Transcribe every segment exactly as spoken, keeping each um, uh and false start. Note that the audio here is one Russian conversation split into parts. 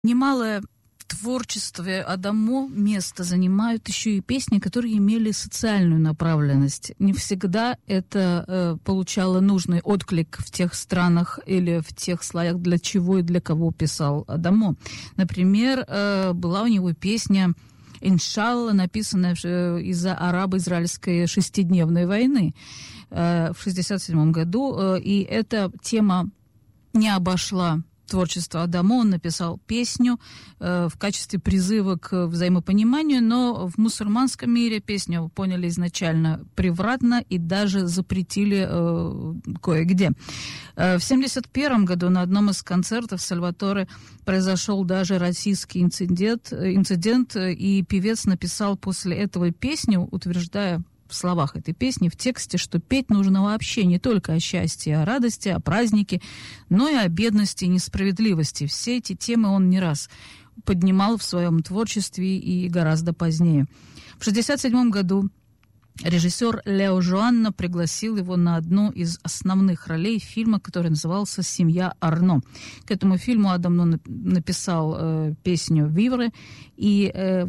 Немалое в творчестве Адамо место занимают еще и песни, которые имели социальную направленность. Не всегда это э, получало нужный отклик в тех странах или в тех слоях, для чего и для кого писал Адамо. Например, э, была у него песня «Иншалла», написанная из-за арабо-израильской шестидневной войны э, в шестьдесят седьмом году. Э, и эта тема не обошла творчество Адамо. Он написал песню э, в качестве призыва к взаимопониманию, но в мусульманском мире песню поняли изначально превратно и даже запретили э, кое-где. Э, в семьдесят первом году на одном из концертов Сальваторе произошел даже российский инцидент, инцидент, и певец написал после этого песню, утверждая в словах этой песни, в тексте, что петь нужно вообще не только о счастье, о радости, о празднике, но и о бедности и несправедливости. Все эти темы он не раз поднимал в своем творчестве и гораздо позднее. В шестьдесят седьмом году режиссер Лео Жуанна пригласил его на одну из основных ролей фильма, который назывался «Семья Арно». К этому фильму Адамо написал э, песню «Вивре», и э,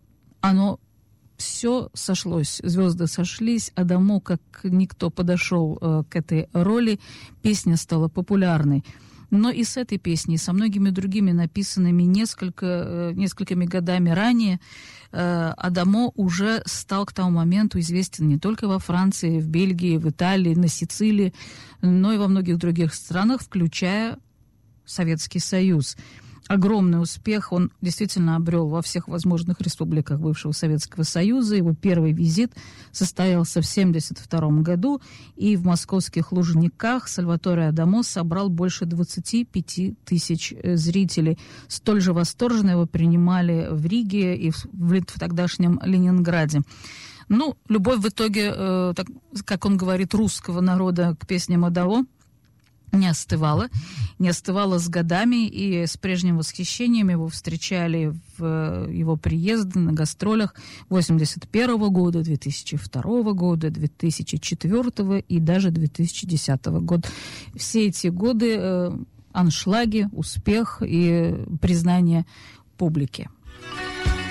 оно все сошлось, звезды сошлись, Адамо, как никто, подошел э, к этой роли, песня стала популярной. Но и с этой песней, и со многими другими, написанными несколько, э, несколькими годами ранее, э, Адамо уже стал к тому моменту известен не только во Франции, в Бельгии, в Италии, на Сицилии, но и во многих других странах, включая Советский Союз. Огромный успех он действительно обрел во всех возможных республиках бывшего Советского Союза. Его первый визит состоялся в семьдесят втором году, и в московских Лужниках Сальваторе Адамо собрал больше двадцати пяти тысяч зрителей. Столь же восторженно его принимали в Риге и в, в тогдашнем Ленинграде. Ну, любовь в итоге, э, так, как он говорит, русского народа к песням Адамо не остывала, не остывала с годами, и с прежним восхищением его встречали в его приезды на гастролях восемьдесят первого года, две тысячи второго года, две тысячи четвёртого и даже две тысячи десятого года. Все эти годы э, аншлаги, успех и признание публики.